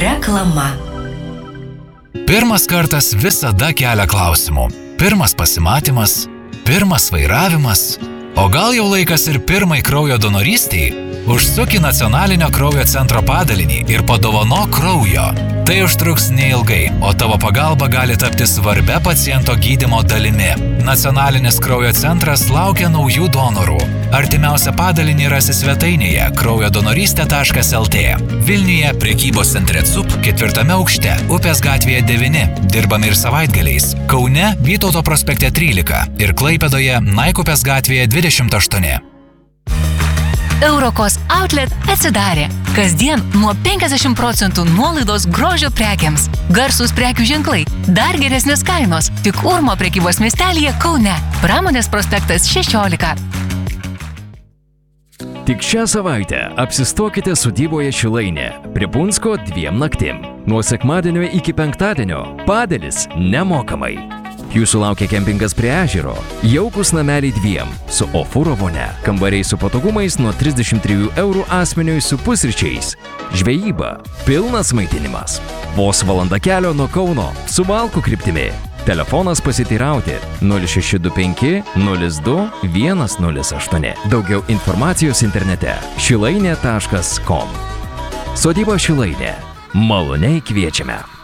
Reklama. Pirmas kartas visada kelia klausimų. Pirmas pasimatymas, pirmas vairavimas, o gal jau laikas ir pirmai kraujo donorystei? Užsuk į Nacionalinio kraujo centro padalinį ir padovanok kraujo. Tai užtruks neilgai, o tavo pagalba gali tapti svarbia paciento gydymo dalimi. Nacionalinis kraujo centras laukia naujų donorų. Artimiausią padalinį rasi svetainėje kraujodonorystė.lt. Vilniuje prekybos centre CUP 4 aukšte, Upės gatvėje 9, dirbame ir savaitgaliais. Kaune Vytauto prospekte 13 ir Klaipėdoje Naikupės gatvėje 28. Eurokos Outlet atsidarė. Kasdien nuo 50% nuolaidos grožio prekiams. Garsūs prekių ženklai, dar geresnės kainos. Tik Urmo prekybos miestelyje Kaune. Pramonės prospektas 16. Tik šią savaitę apsistokite sodyboje Šilainė prie Punsko 2 naktim. Nuo sekmadienio iki penktadienio padelis nemokamai. Jūsų laukia kempingas prie ežero, jaukus nameliai 2 su ofūro vonia, kambariai su patogumais nuo 33 eurų asmeniui su pusryčiais, žvejyba, pilnas maitinimas, vos valanda kelio nuo Kauno su Valkų kryptimi. Telefonas pasiteirauti 0625 02 108. Daugiau informacijos internete šilainė.com. Sodyba Šilainė. Maloniai kviečiame.